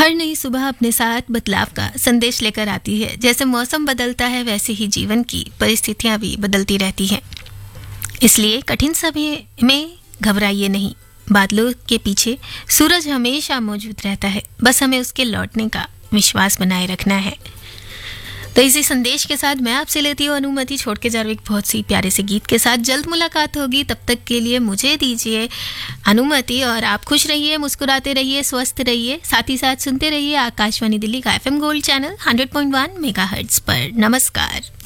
हर नई सुबह अपने साथ बदलाव का संदेश लेकर आती है। जैसे मौसम बदलता है वैसे ही जीवन की परिस्थितियां भी बदलती रहती हैं। इसलिए कठिन समय में घबराइए नहीं, बादलों के पीछे सूरज हमेशा मौजूद रहता है, बस हमें उसके लौटने का विश्वास बनाए रखना है। तो इसी संदेश के साथ मैं आपसे लेती हूँ अनुमति, छोड़ के जा रही एक बहुत सी प्यारे से गीत के साथ। जल्द मुलाकात होगी, तब तक के लिए मुझे दीजिए अनुमति और आप खुश रहिए, मुस्कुराते रहिए, स्वस्थ रहिए, साथ ही साथ सुनते रहिए आकाशवाणी दिल्ली का FM गोल्ड चैनल 100.1 मेगाहर्ट्ज पर। नमस्कार।